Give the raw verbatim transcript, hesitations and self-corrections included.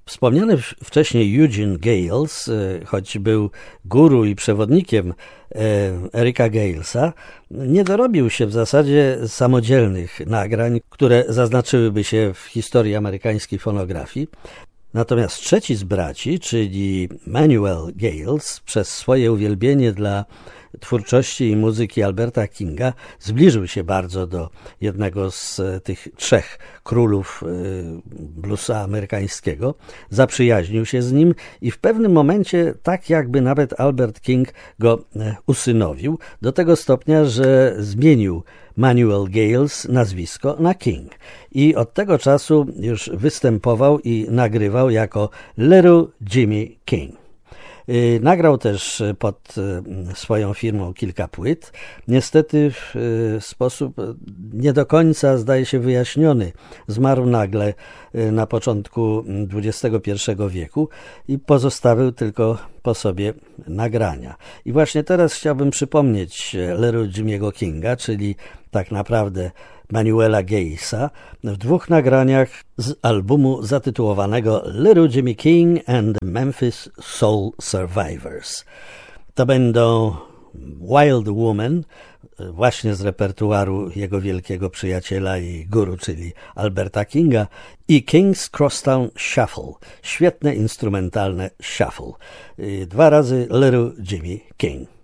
Wspomniany wcześniej Eugene Gales, choć był guru i przewodnikiem Ericka Galesa, nie dorobił się w zasadzie samodzielnych nagrań, które zaznaczyłyby się w historii amerykańskiej fonografii. Natomiast trzeci z braci, czyli Manuel Gales, przez swoje uwielbienie dla twórczości i muzyki Alberta Kinga zbliżył się bardzo do jednego z tych trzech królów bluesa amerykańskiego, zaprzyjaźnił się z nim i w pewnym momencie tak jakby nawet Albert King go usynowił, do tego stopnia, że zmienił Manuel Gales nazwisko na King i od tego czasu już występował i nagrywał jako Little Jimmy King. Nagrał też pod swoją firmą kilka płyt. Niestety w sposób nie do końca, zdaje się, wyjaśniony. Zmarł nagle na początku dwudziestego pierwszego wieku i pozostawił tylko po sobie nagrania. I właśnie teraz chciałbym przypomnieć Little Jimmy'ego Kinga, czyli tak naprawdę Manuela Galesa, w dwóch nagraniach z albumu zatytułowanego Little Jimmy King and the Memphis Soul Survivors. To będą Wild Woman, właśnie z repertuaru jego wielkiego przyjaciela i guru, czyli Alberta Kinga, i King's Crosstown Shuffle, świetne instrumentalne shuffle. Dwa razy Little Jimmy King.